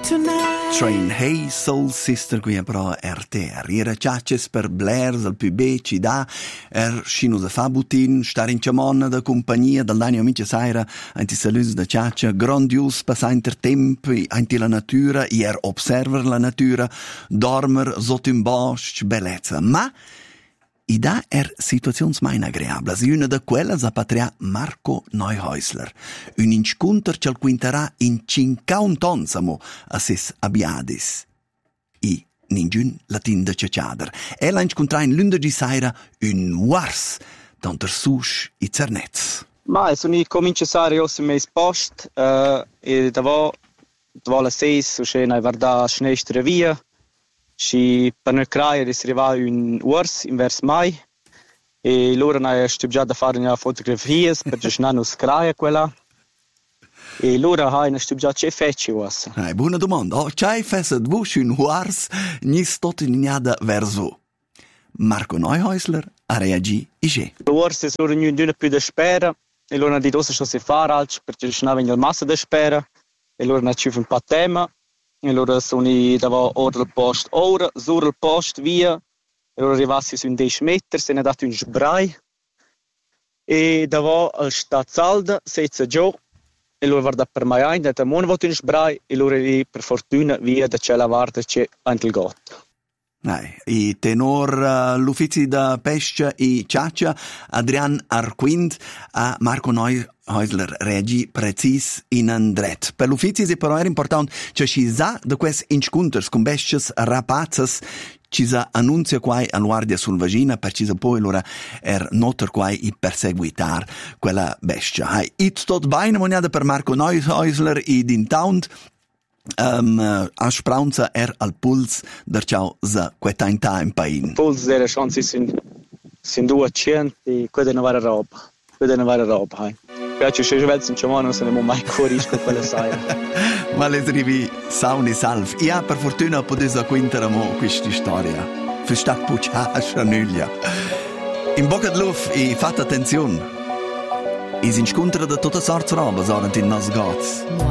Train Hey Soul Sister qui però RTR. Era ciaces per Blairs al più beci da scino da fabutin star in ciamonna da compagnia dal Dani amici saira anti salus da ciacia grandios passar intertemp anti la natura observer la natura dormer sotto un bosc bellezza ma i da situazions mai agreablas. Una da quellas a patria Marco Neuhäusler. Un incontr c'al quintarà in 50 onsamo a ses abiadis. I ningun latin da ciaciader. Ella incontrà in lunedì saira un wars tanter sush i cernets. Ma sono i cominci sare os mes post e davo la 6 so scena guarda schnestre via. Și per creare si arriva un urs in vers mai e loro hanno studiato a fare una fotografie per non scraia quella e loro hanno studiato che fece was. Buona domanda. C'hai fesset vush un urs ni stot niada verso. Marco Neuhäusler a reagi iche. Urs è solo un più da spera e loro hanno detto che si fa alc perché non avevano massa da spera e loro hanno un po' tema. E allora sono dava ora il post ora sur il post via e allora arrivassi su un 10 metri se ne ha dato un sbrai e dava al Stadsalda senza giù e allora guarda per mai ein da mon vot un sbrai e allora per fortuna via da c'è la varta c'è anche il got. I tenor l'uffizi da pesca i ciaccia Adrian Arquind a Marco Neuhäusler reagi precis in andret. Per l'uffizi è però era importante che si sa da questi incontri con besties rapazzes ci sa annunzia quai a guardia sul vagina per ci sa poi allora noter quai i perseguitar quella bestia. It tot bene moniada per Marco Neuhäusler i din town a spraunza al puls der ciao za quetainta in pain. Puls delle chance sin 200 e quella non va roba. Hai. Piace se giovels in ciamano se ne mo mai corisco quella sai. Ma le drivi sauni salv. Ja per fortuna potesa quinteramo questa storia. Für stack pucha chanuglia. In bocca de luf e fate attenzione. Is incontra da tutta sorts roba sorant in nas gats.